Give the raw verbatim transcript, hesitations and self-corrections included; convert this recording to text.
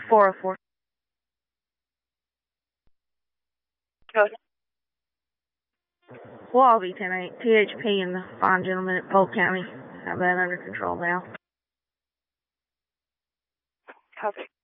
four oh four. Go ahead. Wallaby ten eight, T H P and the fine gentleman at Polk County have that under control now. Copy.